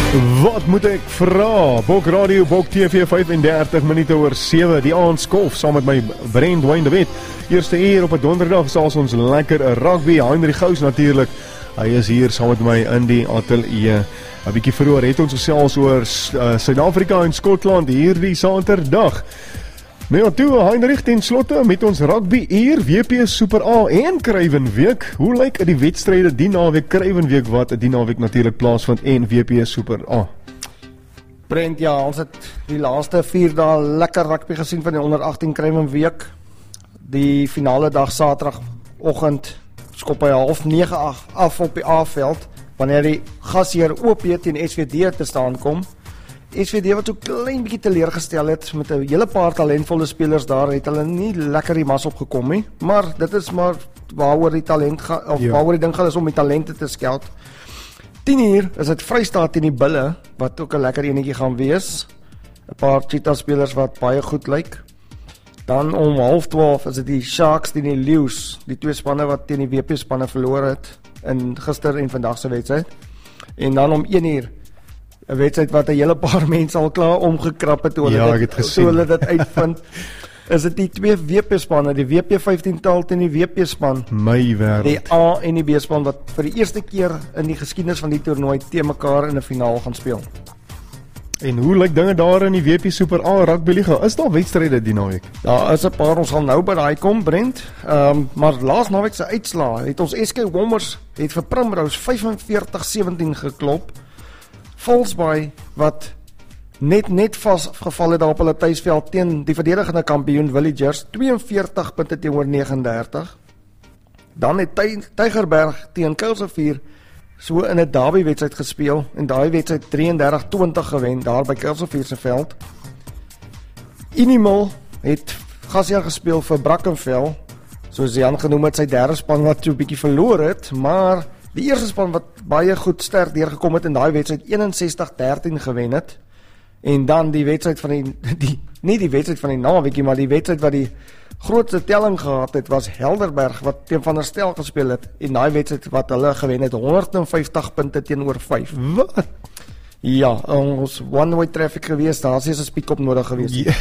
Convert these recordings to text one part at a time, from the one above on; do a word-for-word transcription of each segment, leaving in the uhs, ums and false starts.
Wat moet ek vra? Bok Radio, Bok T V vyfendertig minute oor sewe, die aand skof, saam met my Brent Dwayne de Wet. Eerste uur op 'n donderdag sal ons lekker rugby, Heinrich Gous natuurlik. Hy is hier saam met my in die ateljee. 'n Bietjie vroeër het ons gesels oor uh, Suid-Afrika en Skotland hierdie Saterdag. Nou toe, Heinrich, ten slotte met ons rugby uur, W P Super A en Kruiwenweek. Hoe lyk die wedstryde die naweek, Kruiwenweek wat die naweek natuurlik plaasvind en W P Super A? Brent, ja, ons het die laaste vier dae lekker rugby gesien van die onder agttien Kruiwenweek. Die finale dag Saterdagoggend skop hy half nege af op die A-veld, wanneer die gasheer O P teen S V D te staan kom. S V D wat so klein bietjie teleurgestel het met 'n hele paar talentvolle spelers daar, het hulle nie lekker die mas opgekom nie, maar dit is maar waaroor die talent gaan, of ja. waaroor die ding gaan is om die talente te scout. tien uur is dit Vrystaat teen die Bulle, wat ook 'n lekker enetjie gaan wees. 'n Paar Cheetah spelers wat baie goed lyk. Dan om half twaalf is dit die Sharks teen die Leeu's, die twee spanne wat teen die W P spanne verloor het in gister en vandag se wedstryd. En dan om een uur 'n wedstryd wat 'n hele paar mense al klaar omgekrap het toe hulle ja, dit, toe hulle dit uitvind. Is dit die twee W P spanne, die W P vyftien tal teen die W P span. My wêreld. Die A en die B span wat vir die eerste keer in die geskiedenis van die toernooi teen mekaar in 'n finaal gaan speel. En hoe lyk dinge daar in die W P Super A Rugby Liga? Is daar wedstryde die naweek? Daar is 'n paar, ons gaan nou by daai kom, Brent. Ehm um, maar laas naweek se uitslaa het ons S K Bombers het vir Primrose vyfenveertig sewentien geklop. Volksbaai wat net net vasgeval het daar op hulle tuisveld teen die verdedigende kampioen Villagers, tweeënveertig punte teenoor negentig en dertig. Dan het Tygerberg teen Kuilsrivier so in 'n derby wedstryd gespeel en daai wedstryd drie en dertig twintig gewen daar by Kuilsrivier se veld. Inimal het gasheer gespeel vir Brackenfell, soos Jan genoem het, sy derde span wat so 'n bietjie verloor het, maar die eerste span wat baie goed sterk deurgekom het in daai wedstryd eenensestig dertien gewen het. En dan die wedstryd van die, die nie die wedstryd van die naweekie, maar die wedstryd wat die grootste telling gehad het, was Helderberg wat teen Van der Stel gespeel het. En daai wedstryd wat hulle gewen het, honderdvyftig punte teenoor vyf. Wat? Ja, ons one-way traffic gewees, daar is 'n speedkop nodig gewees. Ja.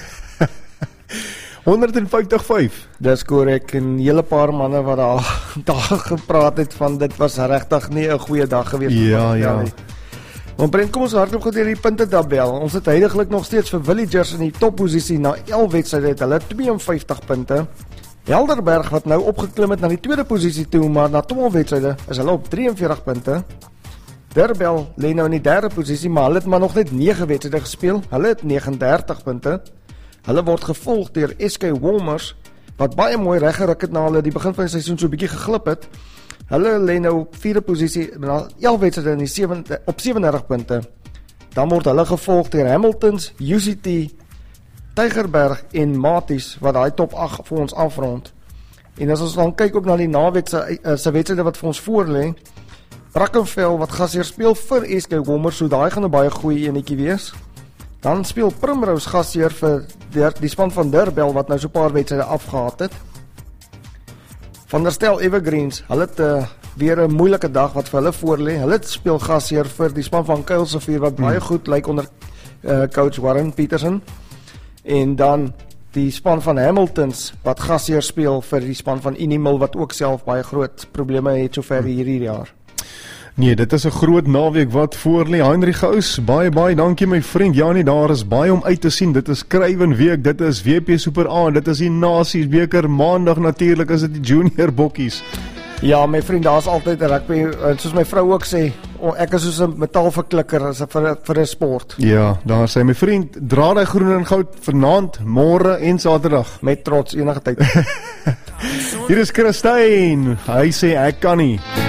honderdvyftig vyf. Dis korrek, en 'n hele paar manne wat daar, daar gepraat het van dit was regtig nie 'n goeie dag gewees. Ja, ja. Maar Brent, kom ons hardloop gou deur die puntetabel. Ons het heidaglik nog steeds vir Villagers in die topposisie na elf wedstryde, het hulle tweeënvyftig punte. Helderberg wat nou opgeklim het na die tweede posisie toe, maar na twaalf wedstryde is hulle op drieënveertig punte. Durbel lê nou in die derde posisie, maar hulle het maar nog net nege wedstryde gespeel. Hulle het negentig en dertig punte. Hulle word gevolg deur S K Wolmers, wat baie mooi reggeruk het na hulle die begin van die seisoen so 'n bietjie geglip het. Hulle lê nou op vierde posisie, na elf wedstryde in die sewe, op sewendertig punte. Dan word hulle gevolg deur Hamiltons, U C T, Tygerberg en Maties, wat daai top agt vir ons afrond. En as ons dan kyk ook na die naweek se uh, se wedstryde wat vir ons voorlê, Brackenfell wat gasheer speel vir S K Wolmers, so daai gaan 'n baie goeie enetjie wees. Dan speel Primrose gasheer vir die, die span van Durbel wat nou so 'n paar wedstryde afgehad het. Van der Stel Evergreens, hulle het uh, weer 'n moeilike dag wat vir hulle voorlê. Hulle speel gasheer vir die span van Kuilsrivier wat baie goed lyk onder uh, coach Warren Peterson. En dan die span van Hamiltons wat gasheer speel vir die span van Inimal wat ook self baie groot probleme het sover hierdie jaar. Nee, dit is 'n groot naweek wat voorlê. Heinrich Gous, baie baie dankie my vriend. Ja nee, daar is baie om uit te sien. Dit is Kruiwenweek, dit is W P Super A, dit is die Nasiesbeker, maandag natuurlik is dit die junior bokkies. Ja, my vriend, daar's altyd rugby, soos my vrou ook sê, ek is soos 'n metaalverklikker as vir vir 'n sport. Ja, daar sê my vriend, dra daai groen en goud vanaand, môre en Saterdag met trots enige tyd. Hier is Christine. Hy sê ek kan nie.